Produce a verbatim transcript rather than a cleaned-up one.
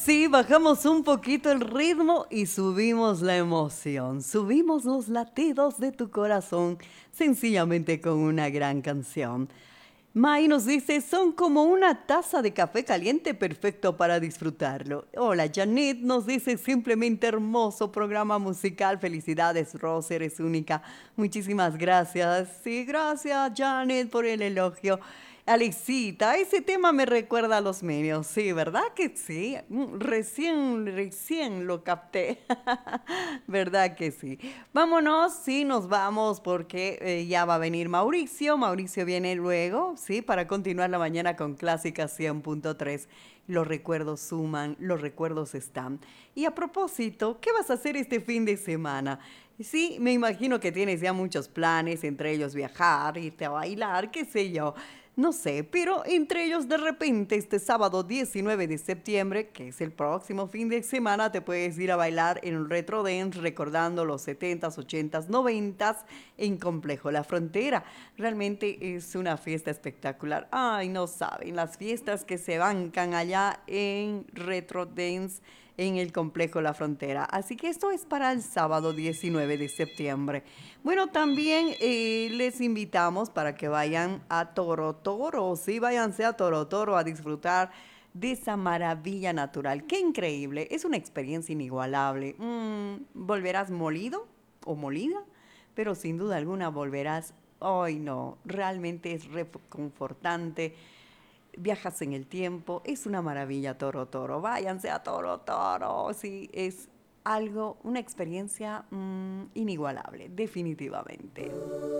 Sí, bajamos un poquito el ritmo y subimos la emoción, subimos los latidos de tu corazón, sencillamente con una gran canción. Mai nos dice, son como una taza de café caliente perfecto para disfrutarlo. Hola, Janet nos dice, simplemente hermoso programa musical. Felicidades, Rose, eres única. Muchísimas gracias. Sí, gracias, Janet, por el elogio. Alexita, ese tema me recuerda a los Minions. Sí, ¿verdad que sí? Mm, Recién, recién lo capté. ¿Verdad que sí? Vámonos, sí, nos vamos porque eh, ya va a venir Mauricio. Mauricio viene luego, sí, para continuar la mañana con Clásica cien punto tres. Los recuerdos suman, los recuerdos están. Y a propósito, ¿qué vas a hacer este fin de semana? Sí, me imagino que tienes ya muchos planes, entre ellos viajar, irte a bailar, qué sé yo. No sé, pero entre ellos de repente este sábado diecinueve de septiembre, que es el próximo fin de semana, te puedes ir a bailar en un retro dance recordando los setentas, ochentas, noventas en Complejo La Frontera. Realmente es una fiesta espectacular. Ay, no saben, las fiestas que se bancan allá en retro dance en el Complejo La Frontera. Así que esto es para el sábado diecinueve de septiembre. Bueno, también eh, les invitamos para que vayan a Toro Toro. Sí, váyanse a Toro Toro a disfrutar de esa maravilla natural. ¡Qué increíble! Es una experiencia inigualable. Mm, volverás molido o molida, pero sin duda alguna volverás. Ay, no, realmente es reconfortante. Viajas en el tiempo, es una maravilla Toro Toro. Váyanse a Toro Toro. Sí, es algo, una experiencia mm, inigualable, definitivamente.